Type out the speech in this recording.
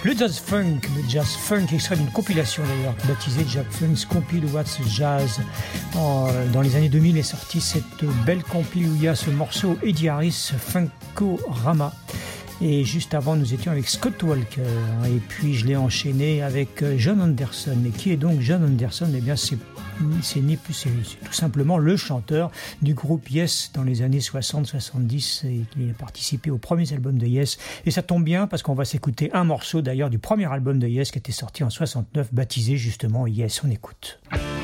Le jazz funk, extrait d'une compilation d'ailleurs, baptisée Jack Funk's Compile What's Jazz. Dans les années 2000 est sortie cette belle compile où il y a ce morceau Eddie Harris, Funkorama. Et juste avant, nous étions avec Scott Walker. Et puis, je l'ai enchaîné avec John Anderson. Et qui est donc John Anderson ? Eh bien, c'est tout simplement le chanteur du groupe Yes dans les années 60-70. Et il a participé aux premiers albums de Yes. Et ça tombe bien parce qu'on va s'écouter un morceau d'ailleurs du premier album de Yes qui était sorti en 69, baptisé justement Yes. On écoute.